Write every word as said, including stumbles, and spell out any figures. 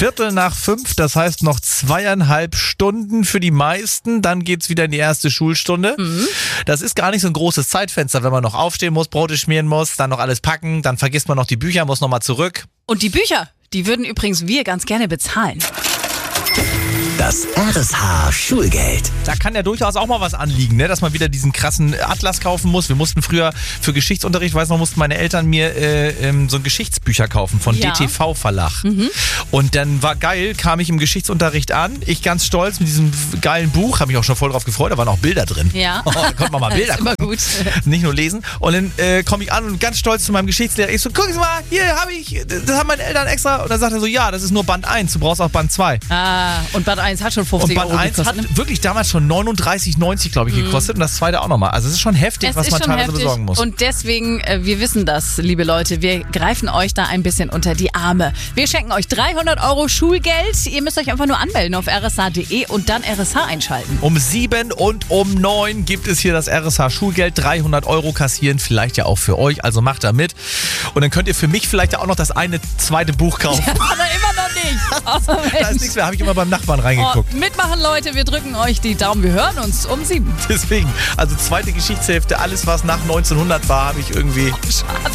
Viertel nach fünf, das heißt noch zweieinhalb Stunden für die meisten. Dann geht's wieder in die erste Schulstunde. Mhm. Das ist gar nicht so ein großes Zeitfenster, wenn man noch aufstehen muss, Brote schmieren muss, dann noch alles packen, dann vergisst man noch die Bücher, muss nochmal zurück. Und die Bücher, die würden übrigens wir ganz gerne bezahlen. Das R S H-Schulgeld. Da kann ja durchaus auch mal was anliegen, ne? Dass man wieder diesen krassen Atlas kaufen muss. Wir mussten früher für Geschichtsunterricht, weiß noch, mussten meine Eltern mir äh, ähm, so ein Geschichtsbücher kaufen von Ja. D T V-Verlag. Mhm. Und dann war geil, kam ich im Geschichtsunterricht an. Ich ganz stolz mit diesem geilen Buch, habe mich auch schon voll drauf gefreut, da waren auch Bilder drin. Ja. Oh, da konnte man mal Bilder ist immer gucken. gut. Nicht nur lesen. Und dann äh, komme ich an und ganz stolz zu meinem Geschichtslehrer. Ich so, gucken Sie mal, hier habe ich, das haben meine Eltern extra. Und dann sagt er so, ja, das ist nur Band eins, du brauchst auch Band zwei. Ah, und Band eins hat schon Und fünfzig Band Euro eins gekostet. hat Ne? wirklich damals schon neununddreißig neunzig, glaube ich, gekostet. Und das zweite auch nochmal. Also es ist schon heftig, Es was ist man schon teilweise heftig. besorgen muss. Und deswegen, äh, wir wissen das, liebe Leute, wir greifen euch da ein bisschen unter die Arme. Wir schenken euch dreihundert Euro Schulgeld. Ihr müsst euch einfach nur anmelden auf r s h punkt d e und dann R S H einschalten. Um sieben und um neun gibt es hier das R S H-Schulgeld. dreihundert Euro kassieren, vielleicht ja auch für euch. Also macht da mit. Und dann könnt ihr für mich vielleicht ja auch noch das eine zweite Buch kaufen. Aber immer noch nicht. Oh, Da ist nichts mehr, habe ich immer beim Nachbarn reingeguckt. Oh, mitmachen, Leute, wir drücken euch die Daumen. Wir hören uns um sieben. Deswegen, also zweite Geschichtshälfte, alles was nach neunzehnhundert war, habe ich irgendwie... Schade.